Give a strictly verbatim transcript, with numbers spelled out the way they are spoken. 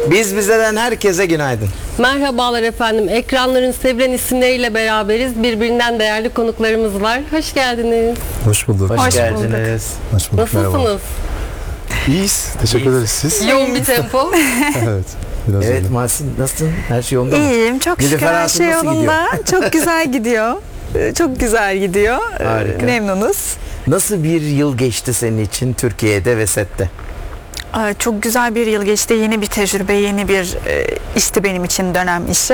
Biz bizeden herkese günaydın. Merhabalar efendim. Ekranların sevilen isimleriyle beraberiz. Birbirinden değerli konuklarımız var. Hoş geldiniz. Hoş bulduk. Hoş, Hoş geldiniz. Hoş bulduk. Merhaba. Nasılsınız? İyiyiz. Teşekkür ederiz. Siz? Yoğun bir tempo. Evet. Biraz Evet öyle. Mahsin, nasılsın? Her şey yolunda mı? İyiyim. Çok Nilüfer şükür her Hatun şey nasıl yolunda. Çok güzel gidiyor. Ee, Çok güzel gidiyor. Ee, Harika. Memnunuz. Nasıl bir yıl geçti senin için Türkiye'de ve sette? Ee, Çok güzel bir yıl geçti. Yeni bir tecrübe, yeni bir e, işti benim için dönem işi.